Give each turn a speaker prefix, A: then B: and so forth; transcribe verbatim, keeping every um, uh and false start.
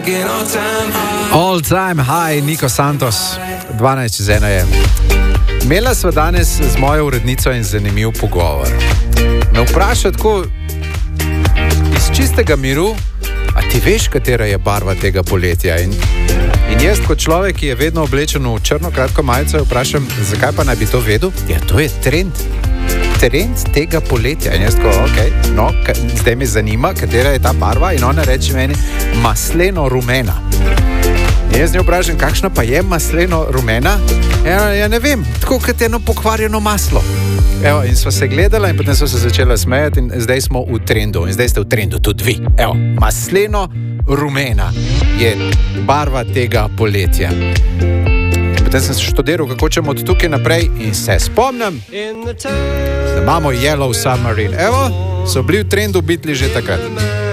A: All time high, Niko Santos, dvanajst čez ena je. Imela sva danes z mojo urednico in zanimiv pogovor. Me vpraša tako iz čistega miru, a ti veš, katera je barva tega poletja? In, in jaz kot človek, ki je vedno oblečen v črno kratko majico, vprašam, zakaj pa naj bi to vedel? Ja, to je trend. Trend tega poletja. In jaz tako, ok, no, zdaj me zanima, katera je ta barva, in ona reče meni, masleno rumena. In jaz njo vprašam, kakšna pa je masleno rumena? Ja, ja ne vem, tako kot eno pokvarjeno maslo. Evo, in sva se gledala in potem sva se začela smejati in zdaj smo v trendu. In zdaj ste v trendu tudi vi. Evo, masleno rumena je barva tega poletja. Potem sem študiral, kako ćemo od tukaj naprej in se spomnim, da imamo Yellow Submarine. Evo, so bili v trendu Beatli že takrat.